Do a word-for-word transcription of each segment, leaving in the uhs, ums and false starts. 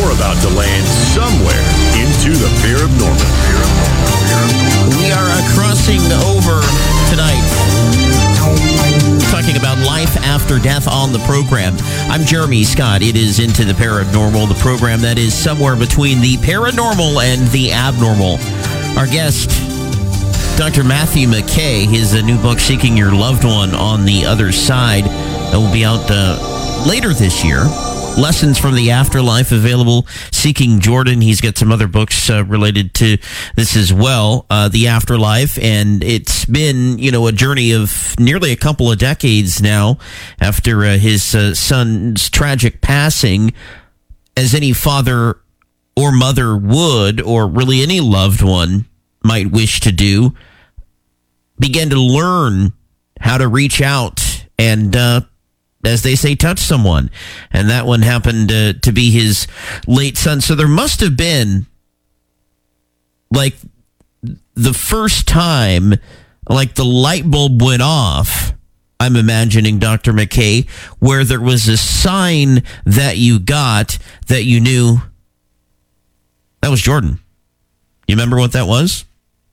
You're about to land somewhere into the paranormal. We are uh, crossing over tonight, talking about life after death on the program. I'm Jeremy Scott. It is Into the Paranormal, the program that is somewhere between the paranormal and the abnormal. Our guest, Doctor Matthew McKay, his uh, new book, Seeking Your Loved One on the Other Side, that will be out uh, later this year. Lessons from the Afterlife, available. Seeking Jordan, he's got some other books uh, related to this as well, uh, the Afterlife, and it's been, you know, a journey of nearly a couple of decades now after uh, his uh, son's tragic passing, as any father or mother would, or really any loved one might wish to do, began to learn how to reach out and, uh, as they say, touch someone. And that one happened uh, to be his late son. So there must have been, like, the first time, like, the light bulb went off, I'm imagining, Doctor McKay, where there was a sign that you got that you knew that was Jordan. You remember what that was?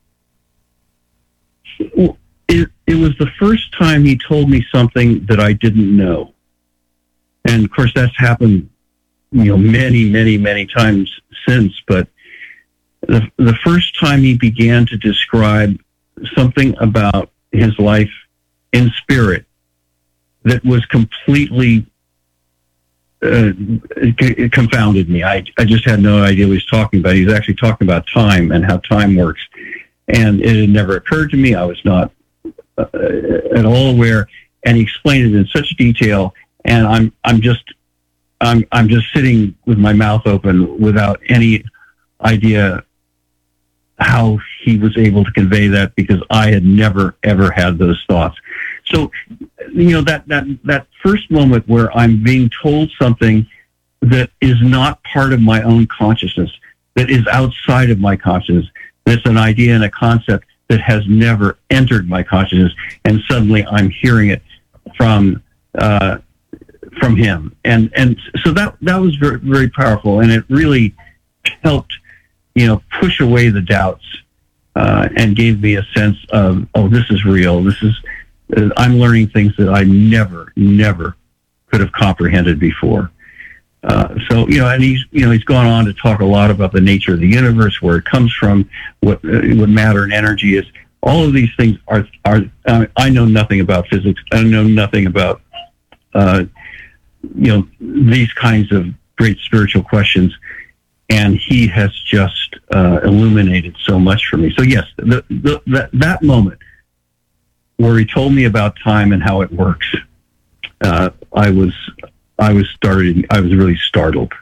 It, it was the first time he told me something that I didn't know. And, of course, that's happened, you know, many, many, many times since. But the, the first time he began to describe something about his life in spirit that was completely, uh, it, it confounded me. I, I just had no idea what he was talking about. He was actually talking about time and how time works. And it had never occurred to me. I was not Uh, at all aware, and he explained it in such detail, and I'm I'm just I'm I'm just sitting with my mouth open without any idea how he was able to convey that, because I had never ever had those thoughts. So, you know, that that that first moment where I'm being told something that is not part of my own consciousness, that is outside of my consciousness, that's an idea and a concept that has never entered my consciousness, and suddenly I'm hearing it from uh, from him, and and so that that was very very powerful, and it really helped, you know, push away the doubts, uh, and gave me a sense of, oh, this is real. This is uh, I'm learning things that I never never could have comprehended before. Uh, so, you know, and he's, you know, he's gone on to talk a lot about the nature of the universe, where it comes from, what uh, what matter and energy is. All of these things are, are uh, I know nothing about physics. I know nothing about, uh, you know, these kinds of great spiritual questions. And he has just uh, illuminated so much for me. So, yes, the, the, that, that moment where he told me about time and how it works, uh, I was... I was started. I was really startled.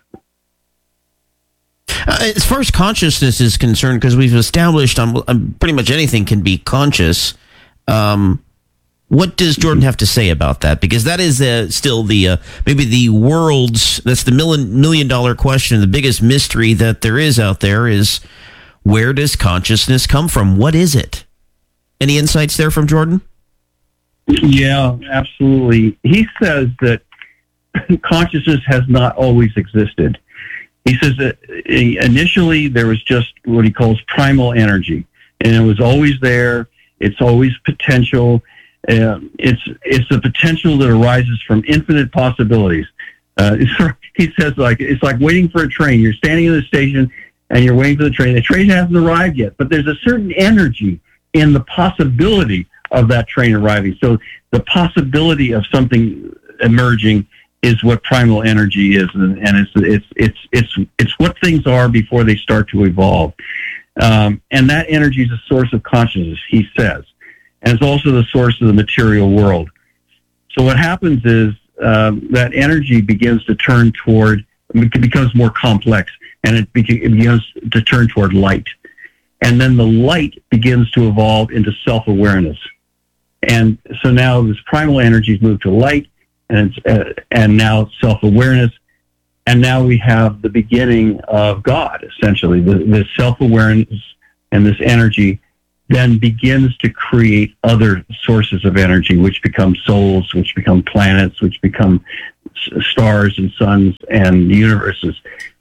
Uh, as far as consciousness is concerned, because we've established on um, pretty much anything can be conscious. Um, what does Jordan have to say about that? Because that is uh, still the uh, maybe the world's that's the million million dollar question. The biggest mystery that there is out there is, where does consciousness come from? What is it? Any insights there from Jordan? Yeah, absolutely. He says that consciousness has not always existed. He says that initially there was just what he calls primal energy, and it was always there. It's always potential. Uh, it's it's the potential that arises from infinite possibilities. Uh, he says, like, it's like waiting for a train. You're standing in the station and you're waiting for the train. The train hasn't arrived yet, but there's a certain energy in the possibility of that train arriving. So the possibility of something emerging is what primal energy is, and, and it's it's it's it's it's what things are before they start to evolve. Um, and that energy is a source of consciousness, he says, and it's also the source of the material world. So what happens is um, that energy begins to turn toward, it becomes more complex, and it, be- it begins to turn toward light, and then the light begins to evolve into self-awareness. And so now this primal energy has moved to light. And, it's, uh, and now self-awareness, and now we have the beginning of God, essentially. The, the self-awareness and this energy then begins to create other sources of energy, which become souls, which become planets, which become s- stars and suns and universes.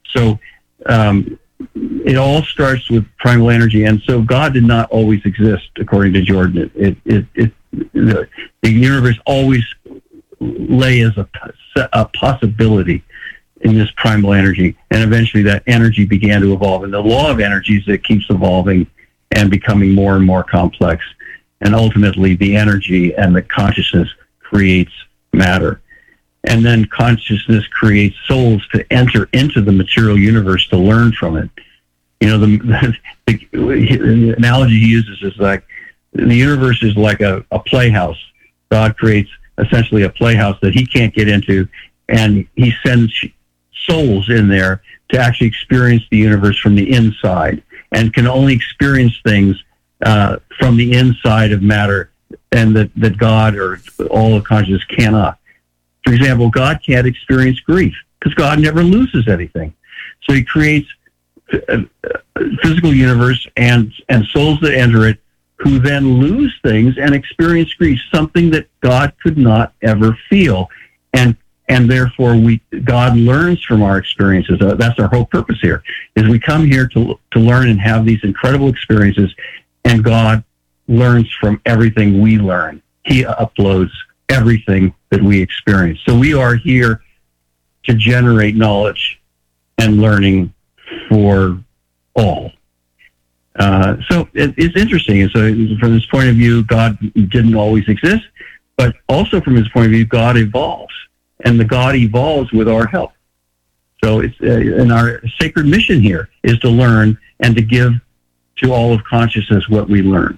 So um, it all starts with primal energy, and so God did not always exist, according to Jordan. It, it, it, the, the universe always lay as a, a possibility in this primal energy, and eventually that energy began to evolve. And the law of energy is that it keeps evolving and becoming more and more complex, and ultimately the energy and the consciousness creates matter. And then consciousness creates souls to enter into the material universe to learn from it. You know, the, the, the analogy he uses is like the universe is like a, a playhouse. God creates essentially a playhouse that he can't get into, and he sends souls in there to actually experience the universe from the inside, and can only experience things uh, from the inside of matter, and that, that God or all of consciousness cannot. For example, God can't experience grief because God never loses anything. So he creates a physical universe and, and souls that enter it who then lose things and experience grief, something that God could not ever feel. And and therefore, we God learns from our experiences. Uh, that's our whole purpose here, is we come here to to learn and have these incredible experiences, and God learns from everything we learn. He uploads everything that we experience. So we are here to generate knowledge and learning for all. Uh, so it, it's interesting. And so from this point of view, God didn't always exist, but also from his point of view, God evolves, and the God evolves with our help. So it's uh, and our sacred mission here is to learn and to give to all of consciousness what we learn.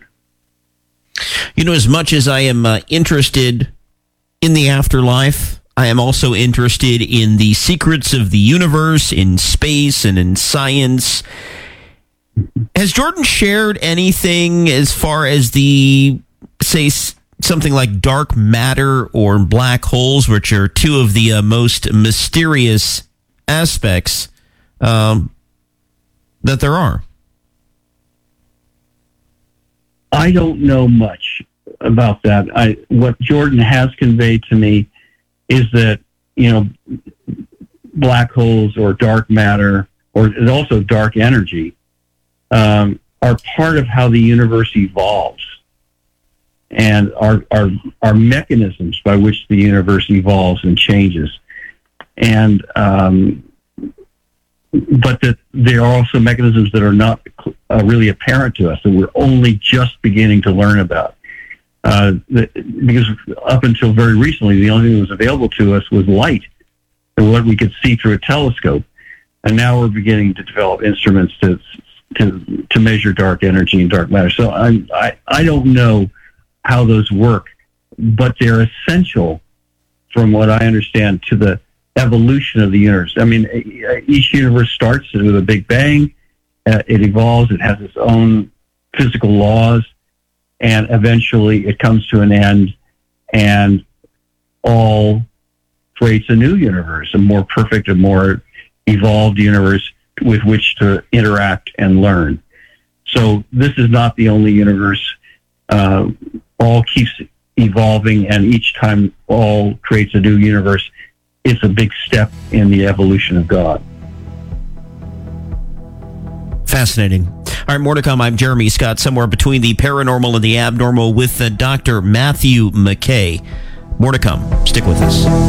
You know, as much as I am uh, interested in the afterlife, I am also interested in the secrets of the universe, in space, and in science. Has Jordan shared anything as far as the, say, something like dark matter or black holes, which are two of the uh, most mysterious aspects um, that there are? I don't know much about that. I, what Jordan has conveyed to me is that, you know, black holes or dark matter, or also dark energy, um, are part of how the universe evolves, and are, are, are mechanisms by which the universe evolves and changes. And, um, but that there are also mechanisms that are not uh, really apparent to us, that we're only just beginning to learn about. Uh, the, because up until very recently, the only thing that was available to us was light, and what we could see through a telescope. And now we're beginning to develop instruments to to to measure dark energy and dark matter. So I I, I don't know how those work, but they're essential, from what I understand, to the evolution of the universe. I mean, each universe starts with a Big Bang. Uh, it evolves. It has its own physical laws, and eventually it comes to an end, and all creates a new universe, a more perfect, a more evolved universe with which to interact and learn. So this is not the only universe. Uh, all keeps evolving, and each time all creates a new universe, it's a big step in the evolution of God. Fascinating. All right, more to come. I'm Jeremy Scott, somewhere between the paranormal and the abnormal, with uh, Doctor Matthew McKay. More to come. Stick with us.